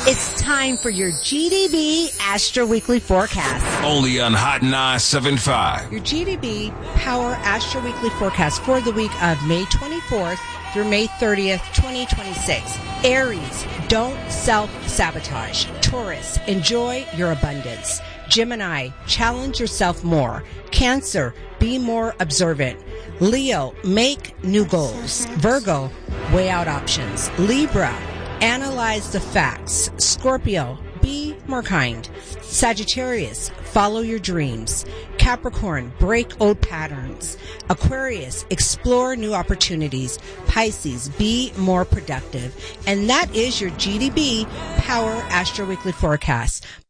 It's time for your GDB Astro Weekly Forecast. Only on Hot 975. Your GDB Power Astro Weekly Forecast for the week of May 24th through May 30th, 2026. Aries, don't self-sabotage. Taurus, enjoy your abundance. Gemini, challenge yourself more. Cancer, be more observant. Leo, make new goals. Virgo, weigh out options. Libra, analyze the facts. Scorpio, be more kind. Sagittarius, follow your dreams. Capricorn, break old patterns. Aquarius, explore new opportunities. Pisces, be more productive. And that is your GDB Power Astro Weekly Forecast.